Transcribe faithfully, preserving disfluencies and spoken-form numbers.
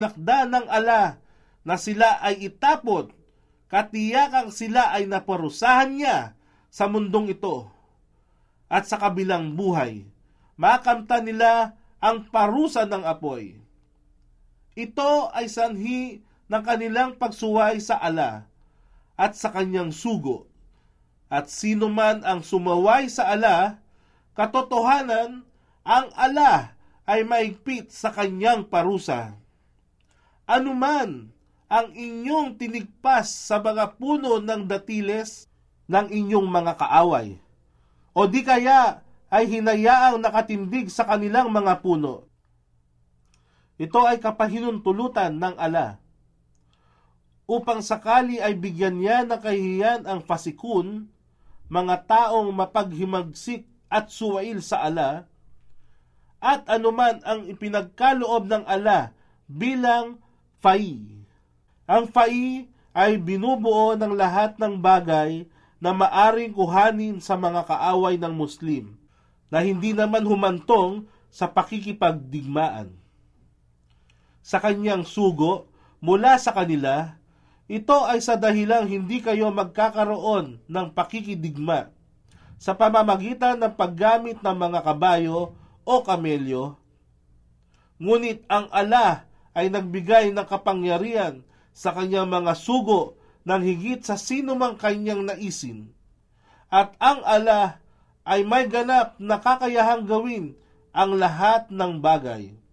Nakda ng ala na sila ay itapon, katiyakang sila ay naparusahan niya sa mundong ito. At sa kabilang buhay, makamta nila ang parusa ng apoy. Ito ay sanhi ng kanilang pagsuway sa ala at sa kanyang sugo. At sino man ang sumaway sa ala, katotohanan, ang ala ay maigpit sa kanyang parusa. Anuman ang inyong tinigpas sa mga puno ng datiles ng inyong mga kaaway, o di kaya ay hinayaang nakatindig sa kanilang mga puno. Ito ay kapahinuntulutan ng ala, upang sakali ay bigyan niya ng kahihiyan ang fasikun, mga taong mapaghimagsik at suwail sa ala, at anuman ang ipinagkaloob ng ala bilang fai. Ang fai ay binubuo ng lahat ng bagay na maaring kuhanin sa mga kaaway ng Muslim na hindi naman humantong sa pakikipagdigmaan. Sa kanyang sugo mula sa kanila, ito ay sa dahilang hindi kayo magkakaroon ng pakikidigma sa pamamagitan ng paggamit ng mga kabayo o kamelyo. Ngunit ang ala ay nagbigay ng kapangyarihan sa kanyang mga sugo ng higit sa sino mang kanyang naisin. At ang ala ay may ganap na kakayahang gawin ang lahat ng bagay.